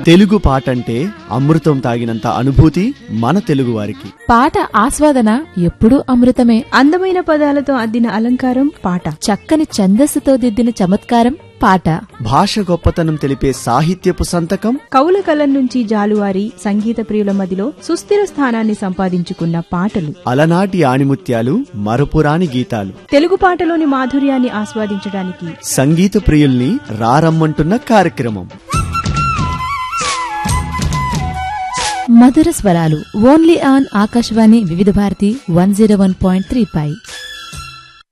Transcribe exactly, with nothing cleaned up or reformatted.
తెలుగు పాట అంటే అమృతం తాగినంత అనుభూతి మన తెలుగు వారికి. పాట ఆస్వాదన ఎప్పుడూ అమృతమే. అందమైన పదాలతో అద్దిన అలంకారం పాట, చక్కని ఛందస్సుతో దిద్దిన చమత్కారం పాట. భాష గొప్పతనం తెలిపే సాహిత్యపు సంతకం, కవుల కలం నుంచి జాలువారి సంగీత ప్రియుల మదిలో సుస్థిర స్థానాన్ని సంపాదించుకున్న పాటలు, అలనాటి ఆణిముత్యాలు, మరపురాని గీతాలు. తెలుగు పాటలోని మాధుర్యాన్ని ఆస్వాదించడానికి సంగీత ప్రియుల్ని రారమ్మంటున్న కార్యక్రమం మధుర స్వరాలు. ఓన్లీ ఆన్ ఆకాశవాణి వివిధ Bharati one zero one point three pi